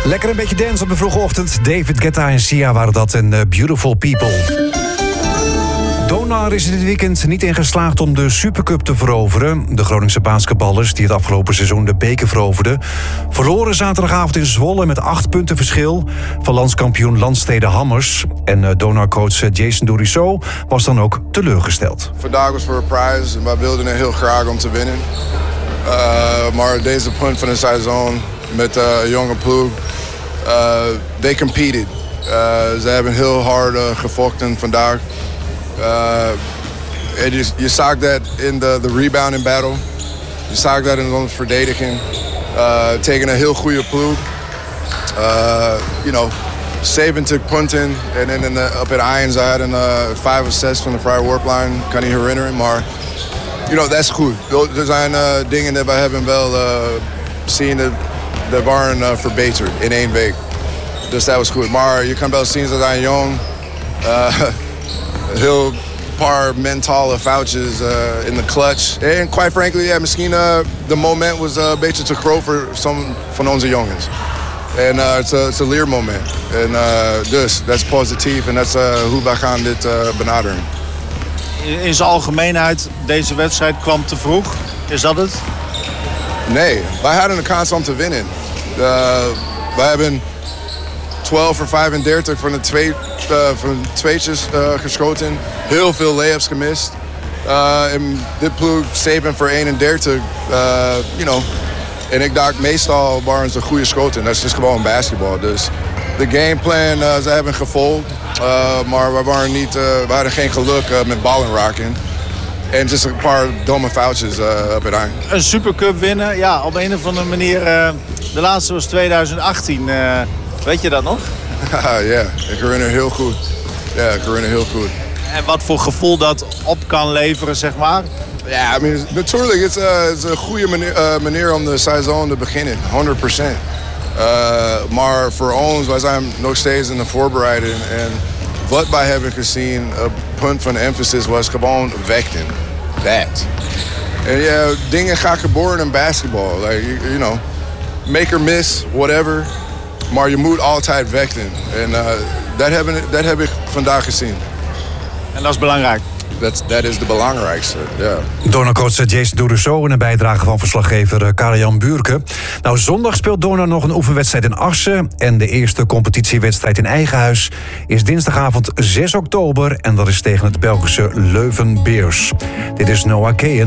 Lekker een beetje dance op de vroege ochtend. David Guetta en Sia waren dat en Beautiful People. Donar is dit weekend niet in geslaagd om de Supercup te veroveren. De Groningse basketballers, die het afgelopen seizoen de beker veroverden, verloren zaterdagavond in Zwolle met 8 punten verschil van landskampioen Landstede Hammers. En Donar-coach Jason Douriceau was dan ook teleurgesteld. Vandaag was voor een prijs en wij wilden het heel graag om te winnen. Maar deze punt van de seizoen met een jonge ploeg, they competed. Ze hebben heel hard gevochten vandaag. Je zag dat in de rebounding battle. Je zag dat in onze verdediging. Tegen een heel goede ploeg. 70 punten. En op het eind zaten een 5 of 6 van de vrije worplijn. Kan niet herinneren, maar dat is goed. Er zijn dingen die we hebben wel zien dat waren verbeterd in 1 week. Dus dat was goed. Maar je kan wel zien dat hij jong. Heel paar mentale foutjes in de clutch. En quite frankly, misschien de moment was een beetje te groot voor some van onze jongens. En het is een leermoment. En dus, dat is positief en dat is hoe wij gaan dit benaderen. In zijn algemeenheid, deze wedstrijd kwam te vroeg. Is dat het? Nee, wij hadden een kans om te winnen. Wij hebben 12 voor 35 van de tweetjes geschoten. Heel veel layups gemist. En dit ploeg 7 voor 31. En ik dacht meestal waren ze goede schoten. Dat is dus gewoon basketbal. Dus de gameplan, ze hebben gevolgd. Maar we hadden geen geluk met ballen raken. En just een paar domme foutjes op het eind. Een Supercup winnen, ja, op een of andere manier. De laatste was 2018. Weet je dat nog? Ja, ik herinner heel goed. Ja, ik herinner heel goed. En wat voor gevoel dat op kan leveren, zeg maar? Ja, natuurlijk. Het is een goede manier om de seizoen te beginnen. 100%. Maar voor ons, wij zijn nog steeds in de voorbereiding. En wat wij hebben gezien, een punt van emphasis was gewoon vechten. Dat. En ja, dingen gaan gebeuren in basketbal. Like, make or miss, whatever. Maar je moet altijd vechten. En dat heb ik vandaag gezien. En dat is belangrijk. Dat is de belangrijkste, ja. Donar-coach Jason Douriceau en een bijdrage van verslaggever Karajan Buurke. Nou, zondag speelt Donar nog een oefenwedstrijd in Assen. En de eerste competitiewedstrijd in eigen huis is dinsdagavond 6 oktober. En dat is tegen het Belgische Leuven Bears. Dit is Noah Keyen.